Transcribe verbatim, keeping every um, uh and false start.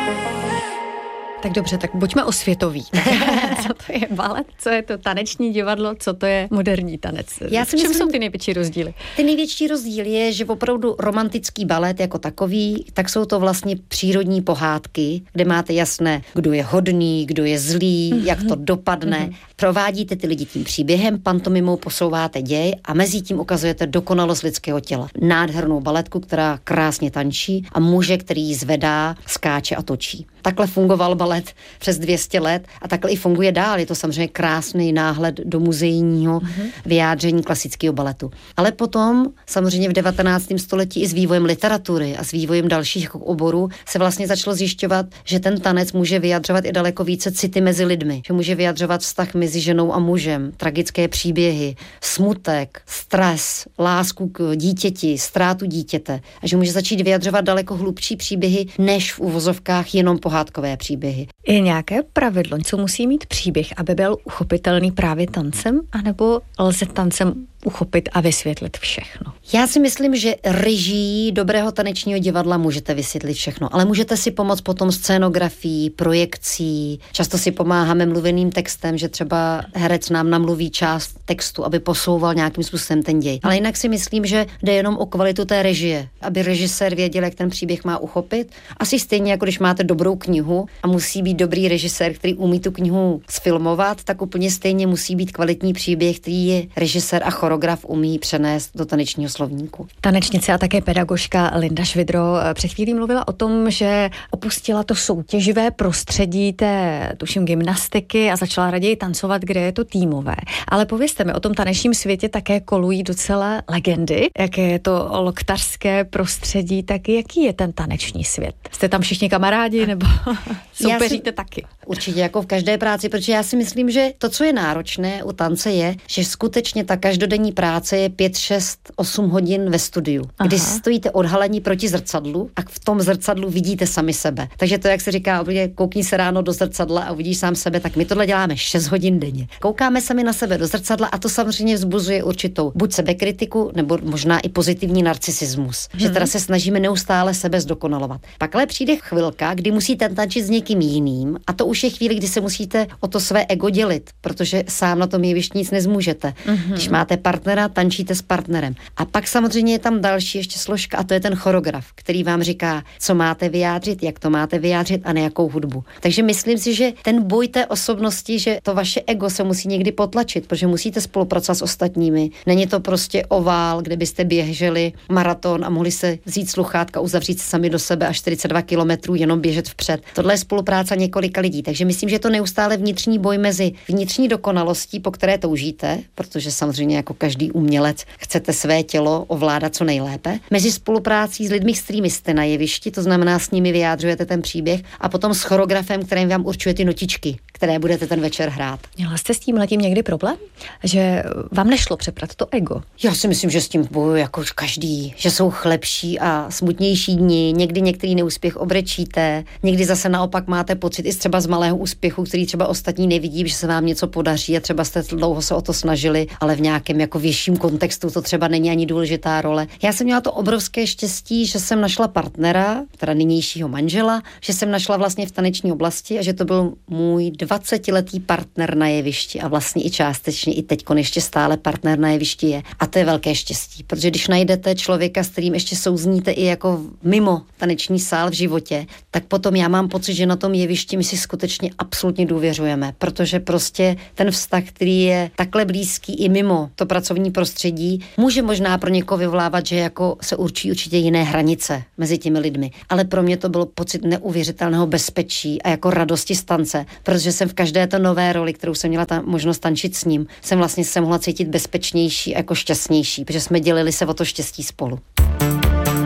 Tak dobře, tak buďme osvětoví. Co to je balet, co je to taneční divadlo, co to je moderní tanec? Já si v čem myslím, jsou ty největší rozdíly? Ty největší rozdíl je, že opravdu romantický balet jako takový, tak jsou to vlastně přírodní pohádky, kde máte jasné, kdo je hodný, kdo je zlý, mm-hmm. jak to dopadne. Mm-hmm. Provádíte ty lidi tím příběhem, pantomimou posouváte děj a mezi tím ukazujete dokonalost lidského těla. Nádhernou baletku, která krásně tančí a muže, který ji zvedá, skáče a točí. Takhle fungoval balet přes dvě stě let a takhle i funguje dál. Je to samozřejmě krásný náhled do muzejního mm-hmm. vyjádření klasického baletu. Ale potom samozřejmě v devatenáctém století i s vývojem literatury a s vývojem dalších oborů se vlastně začalo zjišťovat, že ten tanec může vyjadřovat i daleko více city mezi lidmi, že může vyjadřovat vztah mezi ženou a mužem, tragické příběhy, smutek, stres, lásku k dítěti, ztrátu dítěte a že může začít vyjadřovat daleko hlubší příběhy než v uvozovkách jenom pohádkové příběhy. Je nějaké pravidlo, co musí mít příběh, aby byl uchopitelný právě tancem, anebo lze tancem uchopit a vysvětlit všechno? Já si myslím, že režií dobrého tanečního divadla můžete vysvětlit všechno, ale můžete si pomoct potom scénografií, projekcí. Často si pomáháme mluveným textem, že třeba herec nám namluví část textu, aby posouval nějakým způsobem ten děj. Ale jinak si myslím, že jde jenom o kvalitu té režie, aby režisér věděl, jak ten příběh má uchopit. Asi stejně, jako když máte dobrou knihu a musí být dobrý režisér, který umí tu knihu sfilmovat, tak úplně stejně musí být kvalitní příběh, který je režisér a choreograf umí přenést do tanečního slovníku. Tanečnice a také pedagožka Linda Švidro před chvílí mluvila o tom, že opustila to soutěživé prostředí té, tuším, gymnastiky a začala raději tancovat, kde je to týmové. Ale povězte mi, o tom tanečním světě také kolují docela legendy, jaké je to loktařské prostředí, tak jaký je ten taneční svět? Jste tam všichni kamarádi nebo soupeříte si, taky? Určitě jako v každé práci, protože já si myslím, že to, co je náročné u tance je, že skutečně ta každodenní práce je pět, šest, osm hodin ve studiu, kdy Aha. stojíte odhalení proti zrcadlu a v tom zrcadlu vidíte sami sebe. Takže to, jak se říká, koukni se ráno do zrcadla a uvidíš sám sebe, tak my tohle děláme šest hodin denně. Koukáme sami na sebe do zrcadla a to samozřejmě vzbuzuje určitou buď sebekritiku, nebo možná i pozitivní narcisismus. Hmm. Že teda se snažíme neustále sebe zdokonalovat. Pak ale přijde chvilka, kdy musíte tančit s někým jiným a to už je chvíli, kdy se musíte o to své ego dělit, protože sám na tom jevišti nic nezmůžete. Hmm. Když máte partnera, tančíte s partnerem. A pak samozřejmě je tam další ještě složka a to je ten choreograf, který vám říká, co máte vyjádřit, jak to máte vyjádřit a na jakou hudbu. Takže myslím si, že ten boj té osobnosti, že to vaše ego se musí někdy potlačit, protože musíte spolupracovat s ostatními. Není to prostě ovál, kde byste běželi maraton a mohli se vzít sluchátka, uzavřít se sami do sebe a čtyřicet dva kilometrů jenom běžet vpřed. Tohle je spolupráce několika lidí, takže myslím, že je to neustále vnitřní boj mezi vnitřní dokonalostí, po které toužíte, protože samozřejmě jako každý umělec chcete své tělo ovládat co nejlépe, mezi spoluprácí s lidmi, s kterými jste na jevišti, to znamená s nimi vyjádřujete ten příběh a potom s choreografem, kterým vám určuje ty notičky, které budete ten večer hrát. Měla jste s tím letím někdy problém? Že vám nešlo přeprat to ego? Já si myslím, že s tím bojuju jako každý, že jsou chlebší a smutnější dny, někdy některý neúspěch obrečíte, někdy zase naopak máte pocit i třeba z malého úspěchu, který třeba ostatní nevidí, že se vám něco podaří a třeba jste dlouho se o to snažili, ale v nějakém jako větším kontextu to třeba není ani důležitá role. Já jsem měla to obrovské štěstí, že jsem našla partnera, teda nynějšího manžela, že jsem našla vlastně v taneční oblasti a že to byl můj dvacetiletý partner na jevišti a vlastně i částečně i teďkon ještě stále partner na jevišti je. A to je velké štěstí, protože když najdete člověka, s kterým ještě souzníte i jako mimo taneční sál v životě, tak potom já mám pocit, že na tom jevišti my si skutečně absolutně důvěřujeme, protože prostě ten vztah, který je takhle blízký i mimo to pracovní prostředí, může možná pro někoho vyvolávat, že jako se určí určitě jiné hranice mezi těmi lidmi. Ale pro mě to byl pocit neuvěřitelného bezpečí a jako radosti z tance, protože jsem v každé té nové roli, kterou jsem měla ta možnost tančit s ním, jsem vlastně se mohla cítit bezpečnější a jako šťastnější, protože jsme dělili se o to štěstí spolu.